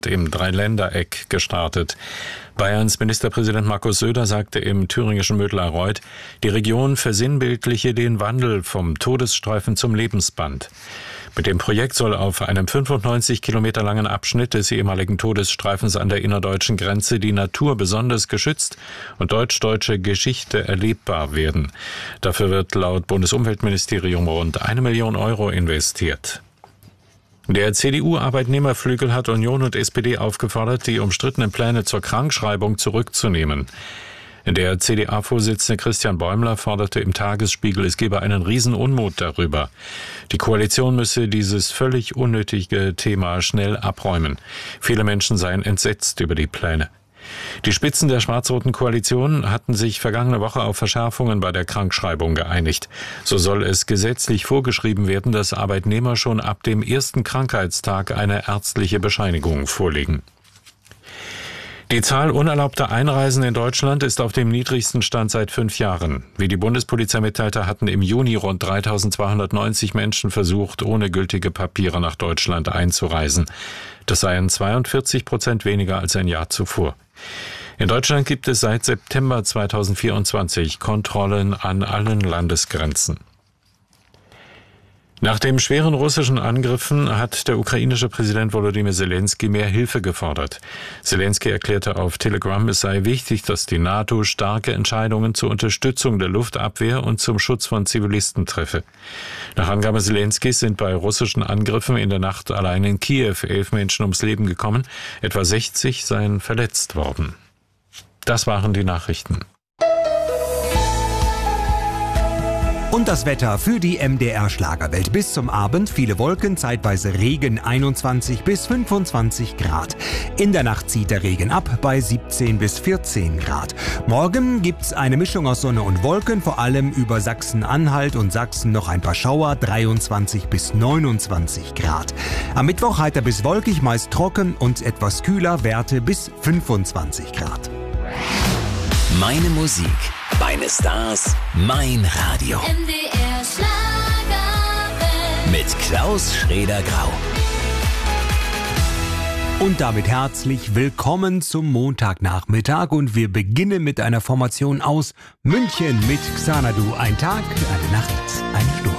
im Dreiländereck gestartet. Bayerns Ministerpräsident Markus Söder sagte im thüringischen Mödlarreuth, die Region versinnbildliche den Wandel vom Todesstreifen zum Lebensband. Mit dem Projekt soll auf einem 95 Kilometer langen Abschnitt des ehemaligen Todesstreifens an der innerdeutschen Grenze die Natur besonders geschützt und deutsch-deutsche Geschichte erlebbar werden. Dafür wird laut Bundesumweltministerium rund 1 Million Euro investiert. Der CDU-Arbeitnehmerflügel hat Union und SPD aufgefordert, die umstrittenen Pläne zur Krankschreibung zurückzunehmen. Der CDA-Vorsitzende Christian Bäumler forderte im Tagesspiegel, es gebe einen Riesenunmut darüber. Die Koalition müsse dieses völlig unnötige Thema schnell abräumen. Viele Menschen seien entsetzt über die Pläne. Die Spitzen der schwarz-roten Koalition hatten sich vergangene Woche auf Verschärfungen bei der Krankschreibung geeinigt. So soll es gesetzlich vorgeschrieben werden, dass Arbeitnehmer schon ab dem ersten Krankheitstag eine ärztliche Bescheinigung vorlegen. Die Zahl unerlaubter Einreisen in Deutschland ist auf dem niedrigsten Stand seit 5 Jahren. Wie die Bundespolizei mitteilte, hatten im Juni rund 3.290 Menschen versucht, ohne gültige Papiere nach Deutschland einzureisen. Das seien 42% weniger als ein Jahr zuvor. In Deutschland gibt es seit September 2024 Kontrollen an allen Landesgrenzen. Nach den schweren russischen Angriffen hat der ukrainische Präsident Volodymyr Zelensky mehr Hilfe gefordert. Zelensky erklärte auf Telegram, es sei wichtig, dass die NATO starke Entscheidungen zur Unterstützung der Luftabwehr und zum Schutz von Zivilisten treffe. Nach Angabe Zelenskys sind bei russischen Angriffen in der Nacht allein in Kiew 11 Menschen ums Leben gekommen, etwa 60 seien verletzt worden. Das waren die Nachrichten. Und das Wetter für die MDR Schlagerwelt. Bis zum Abend viele Wolken, zeitweise Regen, 21 bis 25 Grad. In der Nacht zieht der Regen ab bei 17 bis 14 Grad. Morgen gibt's eine Mischung aus Sonne und Wolken, vor allem über Sachsen-Anhalt und Sachsen noch ein paar Schauer, 23 bis 29 Grad. Am Mittwoch heiter bis wolkig, meist trocken und etwas kühler, Werte bis 25 Grad. Meine Musik, meine Stars, mein Radio. MDR Schlagerwelt. Mit Klaus Schrader-Grau. Und damit herzlich willkommen zum Montagnachmittag. Und wir beginnen mit einer Formation aus München mit Xanadu. Ein Tag, eine Nacht, eine